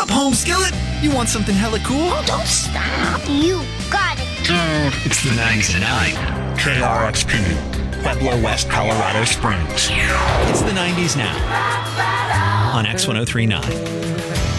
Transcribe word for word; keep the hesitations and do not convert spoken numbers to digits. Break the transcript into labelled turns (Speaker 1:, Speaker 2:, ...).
Speaker 1: up, home skillet? You want something hella cool?
Speaker 2: Oh, don't stop. You got it, dude.
Speaker 1: It's the nineties now. K R X P, Pueblo West, Colorado Springs. It's the nineties now on X ten thirty-nine.